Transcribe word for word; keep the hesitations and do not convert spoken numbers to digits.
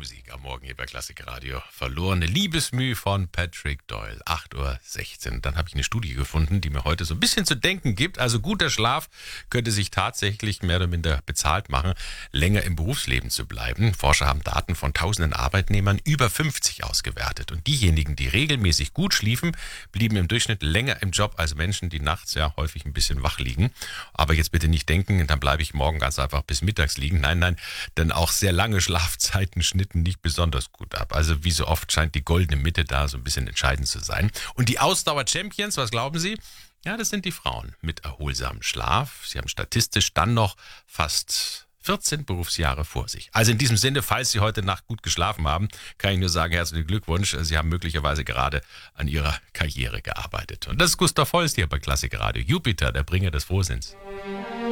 Musik am Morgen hier bei Klassik Radio. Verlorene Liebesmüh von Patrick Doyle, acht Uhr sechzehn. Dann habe ich eine Studie gefunden, die mir heute so ein bisschen zu denken gibt. Also guter Schlaf könnte sich tatsächlich mehr oder minder bezahlt machen, länger im Berufsleben zu bleiben. Forscher haben Daten von tausenden Arbeitnehmern über fünfzig ausgewertet. Und diejenigen, die regelmäßig gut schliefen, blieben im Durchschnitt länger im Job als Menschen, die nachts ja häufig ein bisschen wach liegen. Aber jetzt bitte nicht denken, dann bleibe ich morgen ganz einfach bis mittags liegen. Nein, nein, denn auch sehr lange Schlafzeiten schnitten nicht besonders gut ab. Also wie so oft scheint die goldene Mitte da so ein bisschen entscheidend zu sein. Und die Ausdauer-Champions, was glauben Sie? Ja, das sind die Frauen mit erholsamem Schlaf. Sie haben statistisch dann noch fast vierzehn Berufsjahre vor sich. Also in diesem Sinne, falls Sie heute Nacht gut geschlafen haben, kann ich nur sagen, herzlichen Glückwunsch. Sie haben möglicherweise gerade an Ihrer Karriere gearbeitet. Und das ist Gustav Holst hier bei Klassik Radio. Jupiter, der Bringer des Frohsinns.